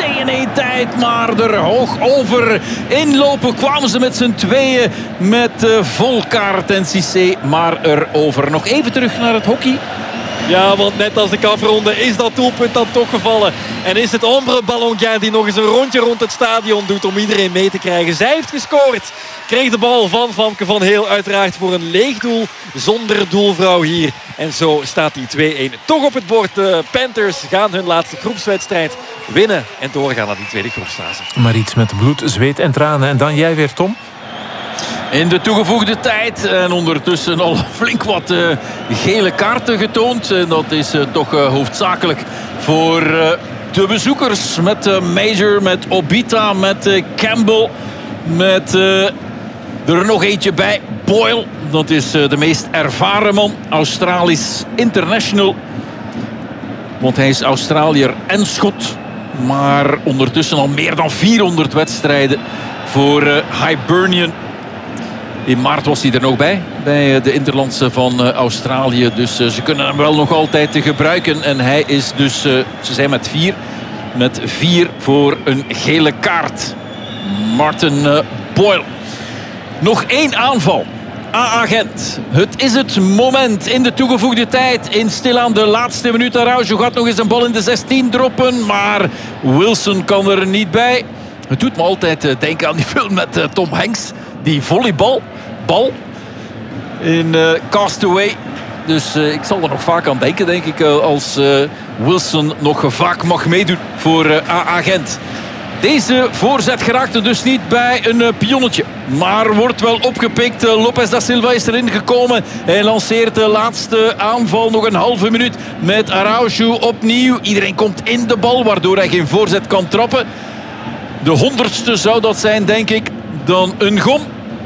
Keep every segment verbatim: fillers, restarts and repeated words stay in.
twee één tijd, maar er hoog over inlopen kwamen ze met z'n tweeën met uh, Volkaert en Cissé, maar erover. Nog even terug naar het hockey. Ja, want net als ik afronde is dat doelpunt dan toch gevallen. En is het Ombre Ballonguin die nog eens een rondje rond het stadion doet om iedereen mee te krijgen. Zij heeft gescoord. Kreeg de bal van Famke van Heel uiteraard voor een leeg doel. Zonder doelvrouw hier. En zo staat die twee één toch op het bord. De Panthers gaan hun laatste groepswedstrijd winnen en doorgaan naar die tweede groepsfase. Maar iets met bloed, zweet en tranen. En dan jij weer, Tom? In de toegevoegde tijd en ondertussen al flink wat uh, gele kaarten getoond. En dat is uh, toch uh, hoofdzakelijk voor uh, de bezoekers. Met uh, Major, met Obita, met uh, Campbell. Met uh, er nog eentje bij, Boyle. Dat is uh, de meest ervaren man. Australisch international. Want hij is Australiër en Schot. Maar ondertussen al meer dan vierhonderd wedstrijden voor uh, Hibernian. In maart was hij er nog bij, bij de Interlandse van uh, Australië. Dus uh, ze kunnen hem wel nog altijd uh, gebruiken. En hij is dus, uh, ze zijn met vier. Met vier voor een gele kaart. Martin uh, Boyle. Nog één aanval. A A Gent. Het is het moment in de toegevoegde tijd. In stilaan de laatste minuut. Araujo gaat nog eens een bal in de zestien droppen. Maar Wilson kan er niet bij. Het doet me altijd uh, denken aan die film met uh, Tom Hanks. Die volleybal. Bal in uh, Castaway. Dus uh, ik zal er nog vaak aan denken, denk ik, uh, als uh, Wilson nog vaak mag meedoen voor uh, A A Gent. Deze voorzet geraakte dus niet bij een uh, pionnetje. Maar wordt wel opgepikt. Uh, Lopez da Silva is erin gekomen. Hij lanceert de laatste aanval. Nog een halve minuut met Araujo opnieuw. Iedereen komt in de bal, waardoor hij geen voorzet kan trappen. De honderdste zou dat zijn, denk ik. Dan een gom.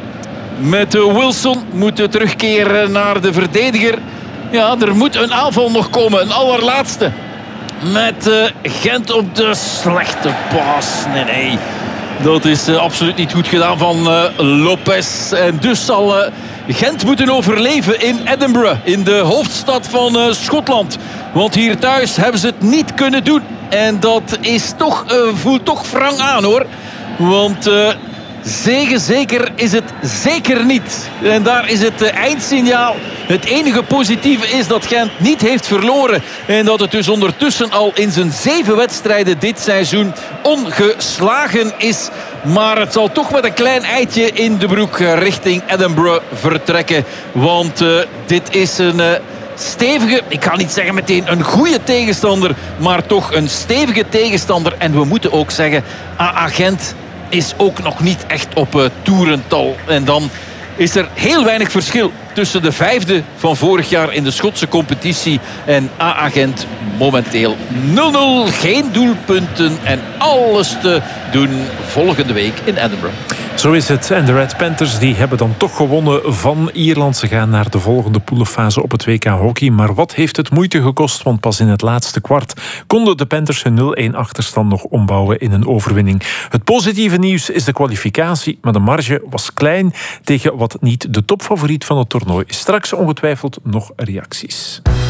Met Wilson moet terugkeren naar de verdediger. Ja, er moet een aanval nog komen. Een allerlaatste. Met uh, Gent op de slechte pas. Nee, nee. Dat is uh, absoluut niet goed gedaan van uh, Lopez. En dus zal uh, Gent moeten overleven in Edinburgh. In de hoofdstad van uh, Schotland. Want hier thuis hebben ze het niet kunnen doen. En dat is toch, uh, voelt toch wrang aan, hoor. Want... Uh, Zegen zeker is het zeker niet. En daar is het eindsignaal. Het enige positieve is dat Gent niet heeft verloren. En dat het dus ondertussen al in zijn zeven wedstrijden dit seizoen ongeslagen is. Maar het zal toch met een klein eitje in de broek richting Edinburgh vertrekken. Want uh, dit is een... Uh, stevige, ik ga niet zeggen meteen een goede tegenstander, maar toch een stevige tegenstander. En we moeten ook zeggen, A A Gent is ook nog niet echt op uh, toerental. En dan is er heel weinig verschil tussen de vijfde van vorig jaar in de Schotse competitie en A A Gent momenteel nul nul. Geen doelpunten en alles te doen volgende week in Edinburgh. Zo is het. En de Red Panthers die hebben dan toch gewonnen van Ierland. Ze gaan naar de volgende poelenfase op het W K hockey. Maar wat heeft het moeite gekost? Want pas in het laatste kwart konden de Panthers hun nul één achterstand nog ombouwen in een overwinning. Het positieve nieuws is de kwalificatie, maar de marge was klein tegen wat niet de topfavoriet van het toernooi is. Straks ongetwijfeld nog reacties.